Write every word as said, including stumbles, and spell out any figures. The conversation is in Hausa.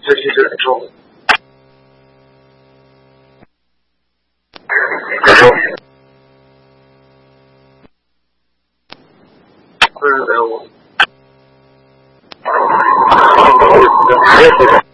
这其实很重。你说。嗯，没有我。没有这个。